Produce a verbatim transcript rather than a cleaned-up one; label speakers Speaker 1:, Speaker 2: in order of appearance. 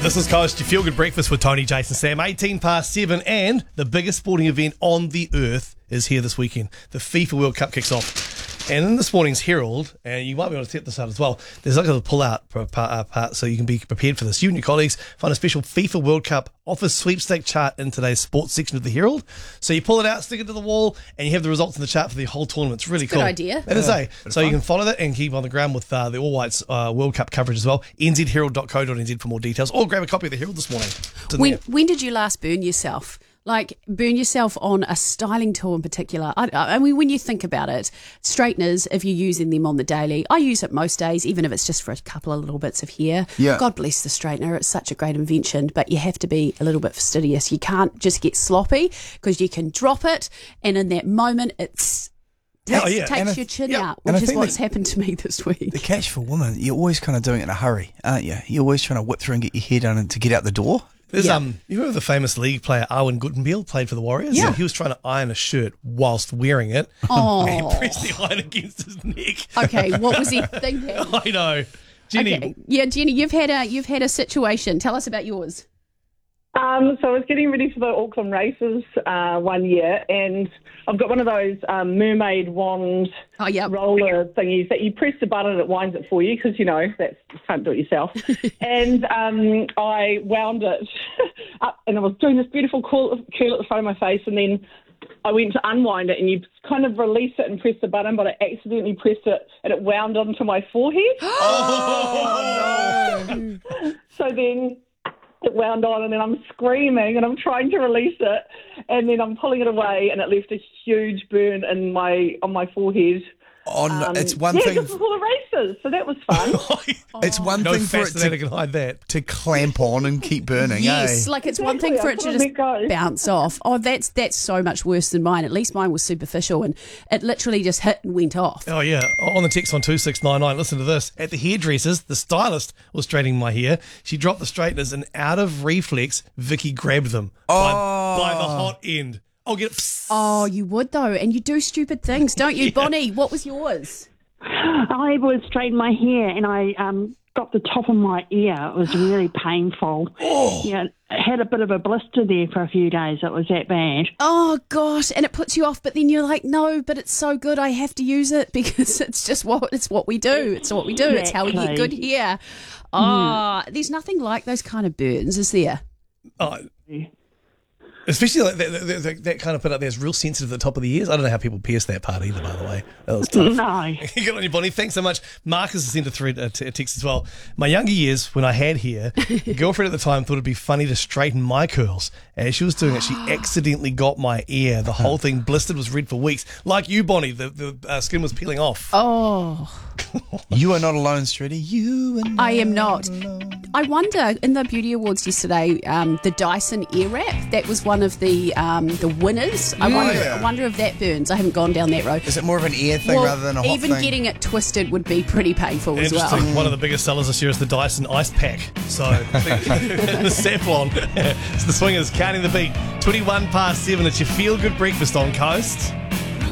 Speaker 1: This is Coast, your feel-good breakfast with Tony, Jason, Sam. eighteen past seven, and the biggest sporting event on the earth is here this weekend. The FIFA World Cup kicks off. And in this morning's Herald, and you might be able to set this out as well, there's like a pull-out part, uh, part so you can be prepared for this. You and your colleagues find a special FIFA World Cup office sweepstake chart in today's sports section of the Herald. So you pull it out, stick it to the wall, and you have the results in the chart for the whole tournament. It's really
Speaker 2: That's a
Speaker 1: cool.
Speaker 2: good idea.
Speaker 1: It is,
Speaker 3: Yeah,
Speaker 1: eh? So you can follow that and keep on the ground with uh, the All Whites uh, World Cup coverage as well. n z herald dot co dot n z for more details, or grab a copy of the Herald this morning. It's in
Speaker 2: When,
Speaker 1: there.
Speaker 2: when did you last burn yourself? Like, burn yourself on a styling tool in particular. I, I mean, when you think about it, straighteners, if you're using them on the daily, I use it most days, even if it's just for a couple of little bits of hair.
Speaker 3: Yeah.
Speaker 2: God bless the straightener. It's such a great invention, but you have to be a little bit fastidious. You can't just get sloppy because you can drop it, and in that moment, it's
Speaker 1: Yeah,
Speaker 2: takes,
Speaker 1: yeah.
Speaker 2: takes
Speaker 3: And I-
Speaker 2: your chin
Speaker 1: yeah.
Speaker 2: out,
Speaker 3: And I
Speaker 2: which is
Speaker 3: think
Speaker 2: what's
Speaker 3: that-
Speaker 2: happened to me this week.
Speaker 3: The catch for women, you're always kind of doing it in a hurry, aren't you? You're always trying to whip through and get your hair done and to get out the door.
Speaker 1: There's,
Speaker 2: Yeah.
Speaker 1: um, you remember the famous league player Arwen Guttenbiel played for the Warriors?
Speaker 2: Yeah.
Speaker 1: He was trying to iron a shirt whilst wearing it.
Speaker 2: Oh.
Speaker 1: And he pressed the iron against his neck.
Speaker 2: Okay, what was he thinking?
Speaker 1: I know. Jenny,
Speaker 2: Okay. Yeah, Jenny, you've had a you've had a situation. Tell us about yours.
Speaker 4: Um, so I was getting ready for the Auckland races uh, one year, and I've got one of those um, mermaid wand
Speaker 2: Oh, yeah.
Speaker 4: roller thingies that you press the button and it winds it for you because, you know, that's, you can't do it yourself. and um, I wound it up, and I was doing this beautiful curl, curl at the front of my face, and then I went to unwind it, and you kind of release it and press the button, but I accidentally pressed it, and it wound onto my forehead.
Speaker 1: Oh, no.
Speaker 4: So then it wound on, and then I'm screaming and I'm trying to release it, and then I'm pulling it away, and it left a huge burn in my on my forehead.
Speaker 3: Oh, no,
Speaker 4: Um,
Speaker 3: it's one
Speaker 4: yeah,
Speaker 3: thing.
Speaker 4: just before the races, so that was fun.
Speaker 3: It's one
Speaker 1: No
Speaker 3: thing for it
Speaker 1: fascinator
Speaker 3: to,
Speaker 1: can hide that.
Speaker 3: to clamp on and keep burning.
Speaker 2: Yes,
Speaker 3: eh?
Speaker 2: like it's one thing for it to
Speaker 4: Exactly, I
Speaker 2: just
Speaker 4: couldn't let go.
Speaker 2: bounce off. Oh, that's that's so much worse than mine. At least mine was superficial and it literally just hit and went off.
Speaker 1: Oh, yeah. On the text on two six nine nine, listen to this. At the hairdressers, the stylist was straightening my hair. She dropped the straighteners, and out of reflex, Vicky grabbed them by,
Speaker 3: Oh.
Speaker 1: by the hot end. I'll get it.
Speaker 2: Oh, you would though, and you do stupid things, don't you, Bonnie? What was yours?
Speaker 5: I was straightening my hair and I um, got the top of my ear. It was really painful.
Speaker 1: Oh.
Speaker 5: Yeah, it had a bit of a blister there for a few days. It was that bad.
Speaker 2: Oh gosh, and it puts you off, but then you're like, no, but it's so good, I have to use it because it's just what it's what we do. It's what we do. It's how we get
Speaker 5: Exactly.
Speaker 2: good hair. Oh, there's nothing like those kind of burns, is there?
Speaker 1: Oh, especially like that, that, that, that kind of put up there is real sensitive at the top of the ears. I don't know how people pierce that part either, by the way. That was tough.
Speaker 5: No.
Speaker 1: Good on you, Bonnie. Thanks so much. Marcus has sent a, thread, a, t- a text as well. My younger years, when I had hair, girlfriend at the time thought it'd be funny to straighten my curls. As she was doing it, she accidentally got my ear. The whole thing blistered, was red for weeks. Like you, Bonnie, the, the uh, skin was peeling off.
Speaker 2: Oh,
Speaker 3: You are not alone, Streety. You are not
Speaker 2: I am not.
Speaker 3: alone.
Speaker 2: I wonder, in the beauty awards yesterday, um, the Dyson Airwrap, that was one of the um, the winners. I
Speaker 3: Yeah.
Speaker 2: wonder,
Speaker 3: Yeah.
Speaker 2: I wonder if that burns. I haven't gone down that road.
Speaker 3: Is it more of an ear thing
Speaker 2: Well,
Speaker 3: rather than a hot
Speaker 2: even
Speaker 3: thing?
Speaker 2: getting it twisted would be pretty painful as well.
Speaker 1: Interesting. One of the biggest sellers this year is the Dyson Ice Pack. So the Safflon. It's the Swingers counting the beat. twenty-one past seven. It's your feel good breakfast on Coast.